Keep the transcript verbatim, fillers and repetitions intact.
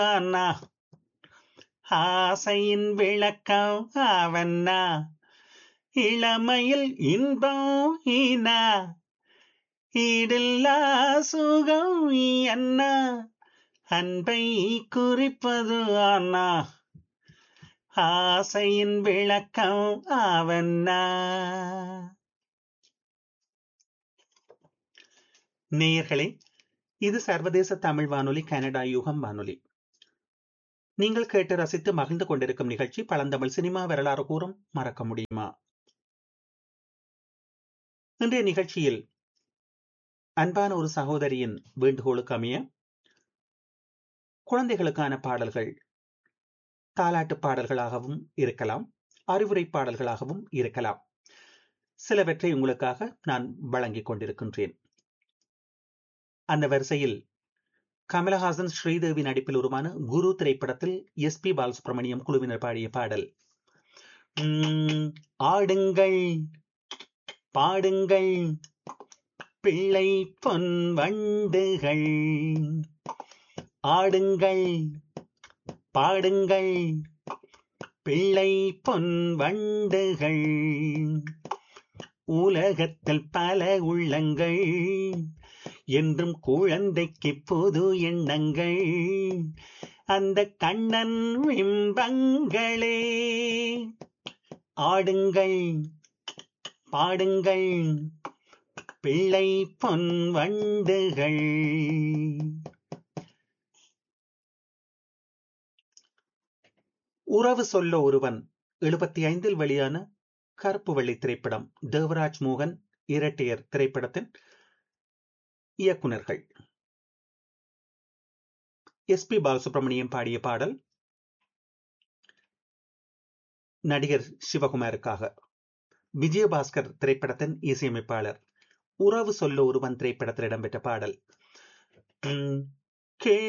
அண்ணா ஆசையின் விளக்கம் அவன்னா இளமையில் இன்பம் ஈனா ஈடில்லா சுகம் அண்ணா அன்பை குறிப்பது அண்ணா ஆசையின் விளக்கம் அவன்னா. நேயர்களே, இது சர்வதேச தமிழ் வானொலி, கனடா யுகம் வானொலி. நீங்கள் கேட்டு ரசித்து மகிழ்ந்து கொண்டிருக்கும் நிகழ்ச்சி பழந்தமிழ் சினிமா வரலாறு கூறும் மறக்க முடியுமா. இன்றைய நிகழ்ச்சியில் அன்பான ஒரு சகோதரியின் வேண்டுகோளுக்கு அமைய குழந்தைகளுக்கான பாடல்கள் தாலாட்டு பாடல்களாகவும் இருக்கலாம், அறிவுரை பாடல்களாகவும் இருக்கலாம். சிலவற்றை உங்களுக்காக நான் வழங்கிக் கொண்டிருக்கின்றேன். அந்த வரிசையில் கமலஹாசன் ஸ்ரீதேவி நடிப்பில் உருவான குரு திரைப்படத்தில் எஸ் பி பாலசுப்ரமணியம் குழுவினர் பாடிய பாடல். ஆடுங்கள் பாடுங்கள் பிள்ளை பொன் வண்டுகள், ஆடுங்கள் பாடுங்கள் பிள்ளை பொன் வண்டுகள், உலகத்தில் பல உள்ளங்கள் என்றும் குழந்தைக்கு புது எண்ணங்கள், அந்த கண்ணன் பிம்பங்களே. ஆடுங்கள் பாடுங்கள் பிள்ளை பொன் வண்டுகள். உறவு சொல்ல ஒருவன் எழுபத்தி ஐந்தில் வெளியான கருப்பு வெள்ளி திரைப்படம். தேவராஜ் மோகன் இரட்டையர் திரைப்படத்தின் இயக்குனர்கள். எஸ் பி பாலசுப்ரமணியம் பாடிய பாடல் நடிகர் சிவகுமாருக்காக. விஜயபாஸ்கர் திரைப்படத்தின் இசையமைப்பாளர். உறவு சொல்ல ஒருவன் திரைப்படத்தில் இடம்பெற்ற பாடல்.